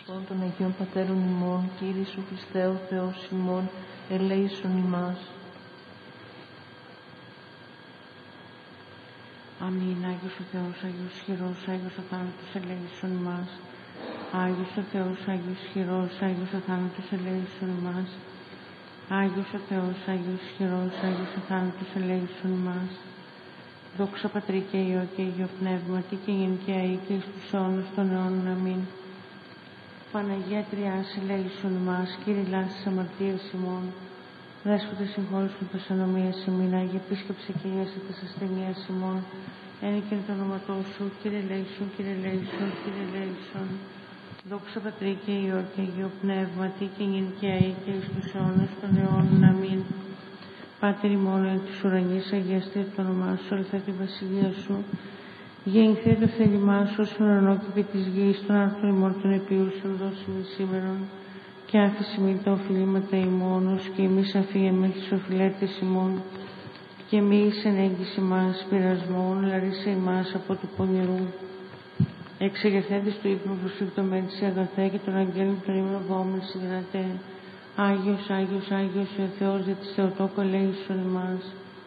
των Αγίων Πατέρων ημών, Κύριε Ιησού Χριστέ ο Θεός ημών, ελέησον ημάς. Αμήν. Άγιος ο Θεός, Άγιος ισχυρός, Άγιος ο θάνατος, ελέησον ημάς. Άγιος ο Θεός, Άγιος ισχυρός, Άγιος ο θάνατος, ελέησον ημάς. Άγιος ο Θεός, Άγιος ισχυρός, Άγιος ο θάνατος, ελέησον ημάς. Δόξα Πατρί και Υιό και Υιό Πνεύματι και γιν και αεί και εις τους αιώνας των αιώνων. Αμήν. Παναγία Τριάς, ελέησον ημάς. Κύριε λάσεις αμαρτίας ημών. Δέσποτε συγχώρησον τας ανομίας ημίν. Άγιε επίσκεψε και ιέσε τας ασθενείας ημών. Ένικεν το όνοματό σου. Κύριε ελέησον, Κύριε ελέησον, Κύριε ελέησον. Δόξα Πατρί και Υιό και Υιό Πνεύματι και γιν και αεί και εις τους αιώνας των αιώνων. Αμήν. Πάτερ ημών εν της ουρανής, αγιαστείτε το όνομά σου, ελθέτω η βασιλεία σου. Γεννηθείτε το θέλημά σου, στον ουρανό και επί της γης, των άρθρων ημών των επιούσεων δώσιμη σήμερον. Και άφησε μη τα οφειλήματα ημώνος, και εμείς αφίεμε τις οφειλέτες ημών. Και εμείς εν έγκυση μας πειρασμών, λαρίσε ημάς από του πονηρού. Εξεγερθέντες του ύπνου προσφύκτωμέν της αγαθέ και των αγγέλων των ημνοβόμων συνδυνατέ. Άγιος, Άγιος, Άγιος ο Θεός, δια της Θεοτόκου ελέησον ημάς.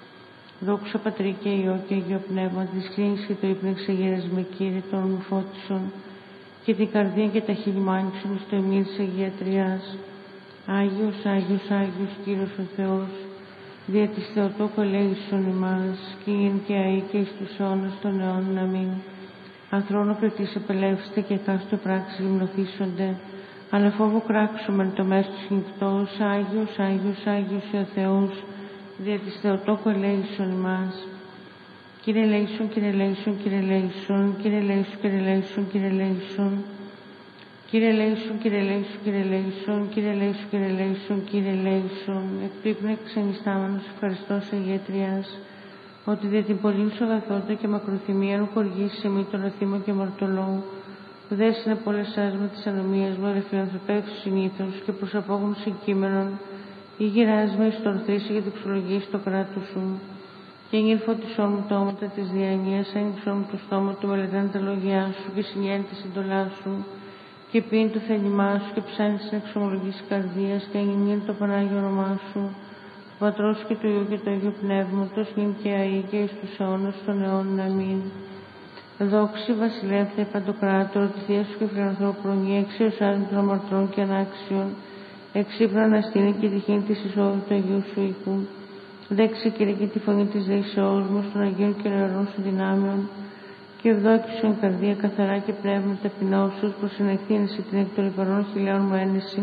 Δόξα Πατρί και Υιό και Υιό Πνεύμα, της κλίνης και το ύπνο εξεγέρας με Κύριε των μου φώτισον, και την καρδία και τα χείλη μου άνοιξον στο ημί της Αγία Τριάς. Άγιος, Άγιος, Άγιος Κύριος ο Θεός, δια της Θεοτόκου ελέησον ημάς, και γιν και αεί και εις τους αιώνας των αιώνων. Αμήν. Ανθρώπου κριτής επελεύσετε και εκάστο πράξεις γυμνοθήσονται, αλλά φόβο κράξομεν το μέσο του νυχτός. Άγιος, Άγιος, Άγιος ο Θεός, δια της Θεοτόκου ελέησον ημάς. Κύριε ελέησον, Κύριε ελέησον, Κύριε ελέησον, Κύριε ελέησον, Κύριε ελέησον, Κύριε ελέησον. Κύριε ελέησον, Κύριε ελέησον, Κύριε ελέησον, Κύριε ελέησον, Κύριε ελέησον, Κύριε ελέησον. Εκ του ύπνου ξενιστάμενος ευχαριστώ σε Αγία Τριάς, ότι δια την πολλήν σου αγαθότητα και μακροθυμία μου χορηγήσει σε μη τον αθήμο και αμαρτωλό, που δέσυνε πολλές άσμα της ανομίας μου, αλλά φιλανθρωπεύσου συνήθως και προς απόγνωση συγκείμενων, ή γυράσμα εις το ορθρήσει και δοξολογήσει το κράτος σου. Και γιν φωτισόν μου το όματα της διανοίας, άνοιξόν μου το στόμα του, μελετάνε τα λόγια σου και συνιάνει τη συντολά σου, και πίνει το θέλημά σου και ψάνει στην εξομολογήση καρδίας, και αγινεί το Πανάγιο όνομά σου, του Πατρός και του Υιού και του Αγίου Πνεύματος, νυν και αεί και εις τους αιώνας των αιώνων. Αμήν. Δόξη βασιλεύτε παντοκράτορα, τη θεία σου και φιλανθρώπου προνοία, εξιωσάζουν των αμαρτρών και ανάξιων, εξύπνα αναστήνει και τυχήν της εισόδου του Αγίου σου οίκου. Δέξε Κύριε και τη φωνή της δεησεώς μου, των Αγίων και νεαρών σου δυνάμεων, και ευδόκησον καρδία καθαρά και πνεύμα ταπεινώσεως, προσυνεχθήνεσαι την εκ των υπαρών χιλιών μου ένεση.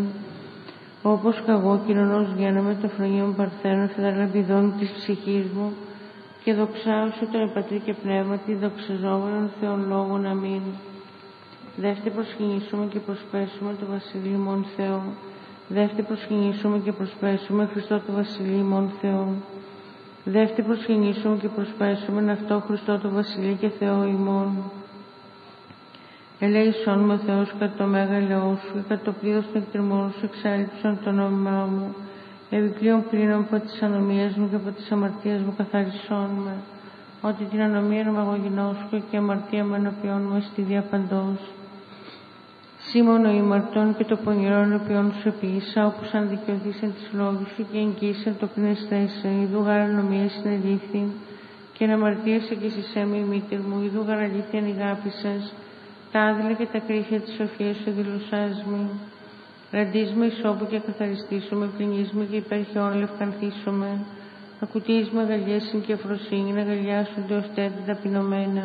Όπως καγώ κοινωνός γίνομαι το φρονείο μου παρθένων, φεδαλαμπιδών της ψυχής μου, και δοξάωσου τον Πατρί και Πνεύματι, δοξαζόμενον Θεόν λόγων. Αμήν. Δεύτε προσκυνήσουμε και προσπέσουμε το Βασιλείο μον Θεό. Δεύτε προσκυνήσουμε και προσπέσουμε Χριστό το Βασιλείο μον Θεό. Δεύτε προσκυνήσουμε και προσπέσουμε αυτό Χριστό το Βασιλείο και Θεό ημών. Ελέησόν με ο Θεός κατά το μέγα ελαιό σου, και κατά το πλήθος των εκτριμών σου εξάλληψον το νόμιμά μου. Επικλείων πλήνων από τις ανομίες μου και από τις αμαρτίες μου καθαρισόν με, ότι την ανομία να μαγωγινώσκω και η αμαρτία με ενωπιών μου στη διαπαντός. Σήμωνο ημαρτών και το πονηρό ενωπιών σου επίησα, όπου σαν δικαιωθήσεν τις λόγους σου και εγγύησεν το πνευστέσαι, ειδού γάρα νομία συνελήφθη, και να αμαρτίεσαι και εσύ έμει η μήτηρ μου, ειδού γάρα αλήθεια ανηγάπησες, τα άδειλα και τα κρύφια της σοφίας σου δηλωσάς μου. Ραντίσμε ισόπου και καθαριστήσουμε, πλυνίσμε και υπέρχεων λευκανθίσουμε. Ακουτίσμε αγαλιέσιν και αφροσύνη, αγαλιάσονται ως τέτοι ταπεινωμένα.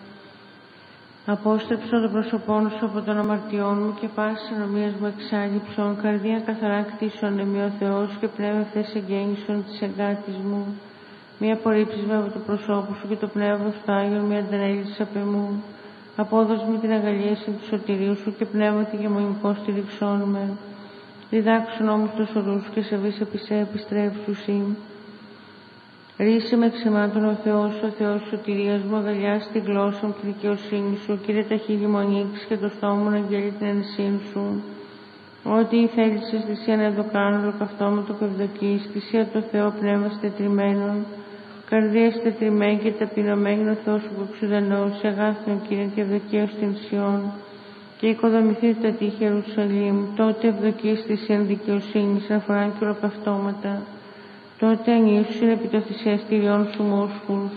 Απόστρεψον το πρόσωπόν σου από των αμαρτιών μου και πάσης ανομίας μου εξάλληψον. Καρδία καθαρά κτίσον εμεί ο Θεός και πνεύμα ευθές εγγέννησον της εγκάτης μου. Μη απορρίψεις με από το προσώπου σου και το πνεύμα στο Άγιον μη αντανέλησης απ' εμού. Απόδος με την αγαλίαση του σωτηρίου σου και πνεύματι και μονικό στηριξόν με. Διδάξουν όμως τους ορούς και σεβείς επιστρέψουσι. Ρίσε με ξεμάτων ο Θεός σωτηρίας μου, αγαλιάσει την γλώσσα μου και δικαιοσύνη σου. Κύριε τα χείλη μου ανοίξει και το στόμα μου να αγγέλει την ενσύν σου. Ό,τι θέλησες θυσία να το κάνω, ολοκαυτώματο και ευδοκής, θυσία το Θεό πνεύμα στετριμμένων. Καρδία στετριμένη και ταπεινωμένη ο Θεός σου που εξουδενώσει, αγάθιον Κύριε και ευδοκία στην Σιών. και οικοδομηθεί τα τείχη Ιερουσαλήμ. Τότε ευδοκείς θυσίαν δικαιοσύνης, αφοράν και ολοκαυτώματα. Τότε ανήσουσιν επί των θυσιαστηριών σου μόσχους.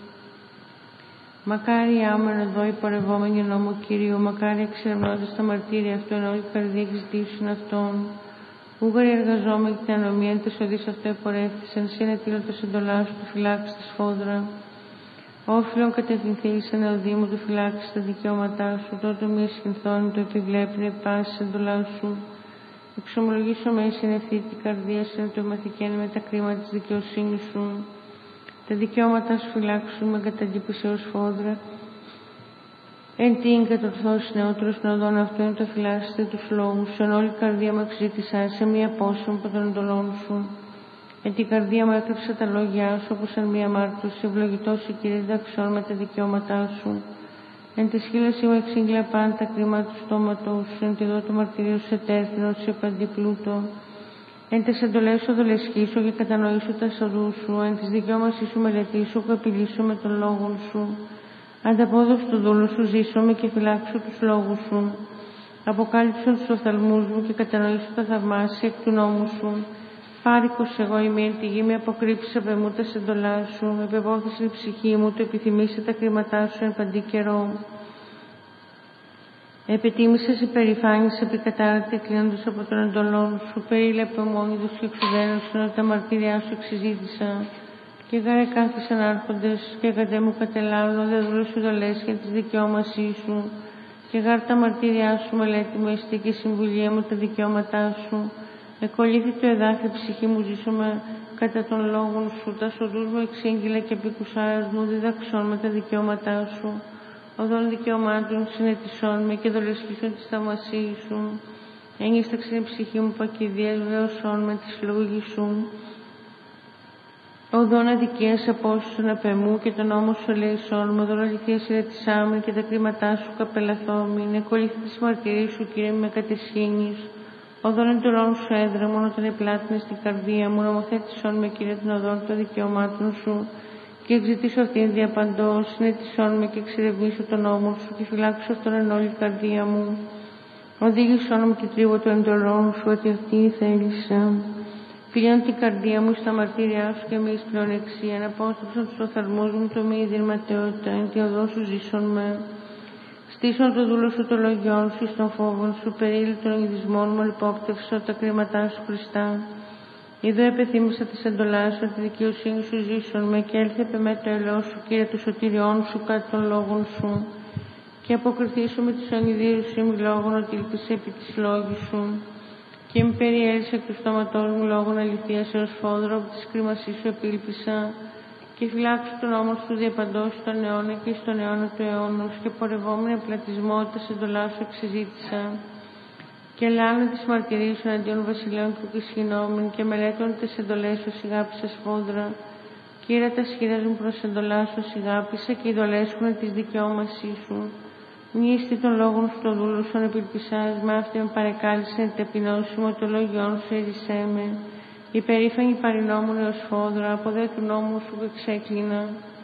Μακάρι άμεν εδώ οι πορευόμενοι νόμο Κυρίου, μακάρι εξερευνώντας τα μαρτύρια αυτού ενώ η καρδία εξητήσουν αυτόν. Ούγαροι εργαζόμενοι και την ανομία εν τες οδείς αυτό επορεύθησαν, συν ετήλωτος εντολάς του φυλάξεις τη σφόδρα. Όφιλον κατευθυνθείς εν εωδήμου του φυλάξεις τα δικαιώματά σου, τότε μη σχηνθώνει το επιβλέπει επί πάσης εντολάς σου. Εξομολογήσω με συνευθύ την καρδία σου, εν το μαθηκένει με τα κρίματα της δικαιοσύνης σου. Τα δικαιώματά σου φυλάξουν με καταγγύπηση ως φόδρα. Εν τύν κατορθώσεις νεότερος των οδών αυτού, εν το φυλάσσετε τους λόγους σου, εν όλη καρδία μου εξήτησα σε μία πόσο από των εντολών σου. Εν την καρδία μου έκρυψα τα λόγια σου, όπως εν μία μάρτωση, ευλογητός η Κύριε διδαξιών με τα δικαιώματά σου. Εν τη σχήλωση μου εξήγηλα πάντα τα κρίματα του στόματός σου, εν τη δω του μαρτυρίου σου ετέρθυνο, σε παντιπλούτο. Εν τες εντολές σου δολεσχίσω και κατανοήσω τα σωρού σου, εν της δικαιώμασής σου μελετήσω και επιλύσω με των λόγων σου. Ανταπόδοξο του δούλου σου ζήσομαι και φυλάξω τους λόγους σου. Αποκάλυψαν τους οφθαλμούς μου και κατανοήσω τα θαυμάσια εκ του νόμου σου. Πάρικος εγώ είμαι εν τη γη, με αποκρύψεις απ' εμού τα εντολά σου. Επεβόθησε η ψυχή μου, το επιθυμήσε τα κρίματά σου εν παντή καιρό. Επιτίμησες υπερηφάνης επικατάρατη κλείνοντας από των εντολών σου. Περίλεπε μόνιδος και εξουδένωσαν ότι τα μαρτύριά σου εξυζήτησα. Και γάρε κάθισαν άρχοντες και κατέ μου κατελάβουν δε δούλους εντολές για τις δικαιώμασή σου. Και γάρ τα μαρτύριά σου μελέτη μου εστί και συμβουλία μου τα δικαιώματά σου. Εκολύθη το εδάφη ψυχή μου ζήσομαι κατά των λόγων σου. Τα σωρούς μου εξήγηλα και επικουσάρας μου διδαξών με τα δικαιώματά σου. Οδών δικαιωμάτων συνετισών με και δολεσχίσεων της θαυμασίας σου. Ένισταξε η ψυχή μου πακηδίας βεβαιωσών με τις λόγοι σου. Οδόν αδικίας απόσυσον απ' εμού και τον νόμο σου ελέησόν μου. Οδόν αληθείας ηρετισάμεν και τα κρίματά σου καπελαθόμην. Εκολύθη της μαρτυρίας σου, Κύριε, με κατεσχήνης. Οδόν εντολών σου έδραμον όταν επλάτηνες στην καρδία μου. Νομοθέτησόν με, Κύριε, των οδών των δικαιωμάτων σου. Και εξητήσω αυτήν διαπαντός, συνετισόν με και εξερευνήσω τον νόμο σου και φυλάξω αυτόν εν όλη καρδία μου. Οδήγησόν με την τρίβο των εντολών σου, ότι αυτήν θέλησα. Φιλιών την καρδία μου στα μαρτύριά σου και μη εις πλεονεξία, να απόστρεψαν τους οφθαλμούς μου το μη ιδρυματαιότητα, εν τη οδό σου ζήσον με. Στήσον το δούλο σου των λογιών σου, των φόβων σου, περίλη των ειδισμών μου, υπόπτευσο τα κρίματά σου Χριστά. Είδω επεθύμησα τις εντολάς σου, τη δικαιοσύνη σου ζήσον με και έλθε επ' εμέ το ελαιό σου, Κύριε, του σωτηριών σου κατά των λόγων σου. Και αποκριθήσω με τις ονειδίους σου μη λόγων ότι ήλπισε επί της λόγης σου. Και με περιέλυσε εκ του στόματός μου λόγων αληθείας έως φόδρο, από της κρίμασής σου επίλπισα. Και φυλάξω τον νόμο σου διαπαντός στον αιώνα και στον αιώνα του αιώνος. Και πορευόμενη απλατισμότητα σε εντολά σου εξεζήτησα. Και λάνω της μαρτυρίας σου αντίον βασιλέων του και σχηνόμην, και μελέτων τις εντολές σου σιγάπησα σφόδρα. Κύρα τα σχήρας μου προς εντολά σου σιγάπησα και οι εντολές σου της δικαιώμασής σου. Μνήστη των λόγων σου το δούλου σου ανεπιλπισάς, με αυτή με παρεκάλυσε εν ταπεινώσει μου, το λόγιόν σου έρισέ με. Υπερήφανη παρινόμουν έως φόδρα, από δε του νόμου σου που εξέκλεινα.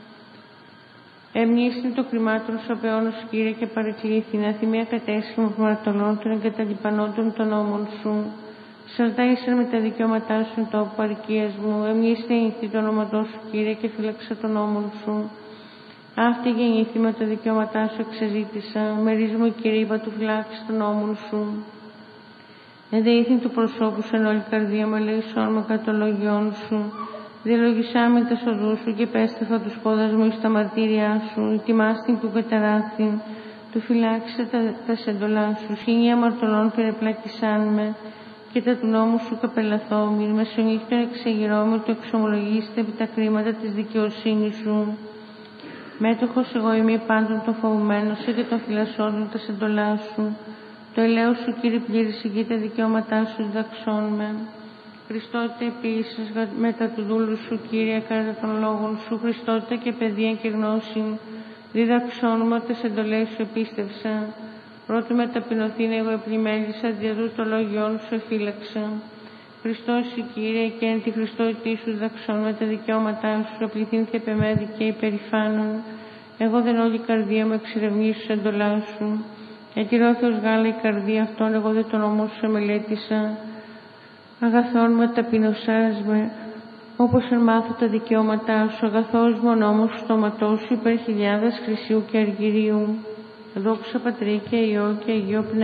Εμνήστη το κρυμάτων σου απ' σου, Κύριε, και παρεκλήθη, να θυμία κατέσχημα των μαρτωλών των εγκαταλειπανόντων των νόμων σου. Σαρτάγησαν με τα δικαιώματά σου τόπο παρικίας μου. Εμνήστη ενηθεί το όνοματό σου, Κύριε, και φύλαξα των νόμων σου. Αυτή γεννήθη με τα δικαιώματά σου εξεζήτησα. Μερίζομαι, Κύριε, είπα του φυλάξει των νόμων σου. Εδεήθην του προσώπου σου εν όλη καρδία μου, ελέησόν με κατ' των λογιών σου. Διαλογισάμαι τα σοδού σου και πέστεφα τους πόδας μου εις τα μαρτύρια σου. Ετοιμάστην που καταράχθην, του φυλάξε τα σεντολά σου. Σχήνια αμαρτωλών περιπλάκησάν με και τα του νόμου σου καπελαθόμην. Μεσονύχτων εξεγειρώμαι, το εξομολογήστε επί τα κρίματα της δικαιοσύνης σου. Μέτοχος εγώ είμαι πάντων των φοβουμένων και των φυλασσόντων τα σεντολά σου. Το ελαίο σου, Κύριε, πλήρησε και τα δικαιώματά σου διδαξών με. Χριστότητα επίσης μετά του δούλου σου, Κύριε, κατά των λόγων σου. Χριστότητα και παιδεία και γνώση διδαξών με τις εντολές σου επίστευσα. Πρώτου με ταπεινωθήν εγώ επλημέλησα, διαδού το λόγιόν σου εφύλαξα. Χριστός η Κύριε και εν τη Χριστότητή σου διδαξών με τα δικαιώματά σου. Απληθύνθη επ' εμέ και υπερηφάνων. Εγώ δεν όλη η καρδία μου εξερευνήσω εντολά σου. Ετηρόθεος Γάλα η καρδία αυτών, εγώ δε τον νόμο σου μελέτησα. Αγαθόν με ταπεινωσάς με, όπως εν μάθω τα δικαιώματά σου. Αγαθός μου ο νόμος σου, στόματός σου υπέρ χιλιάδας χρυσίου και αργυρίου. Δόξα Πατρί και Υιό και Αγίο Πνεύμα.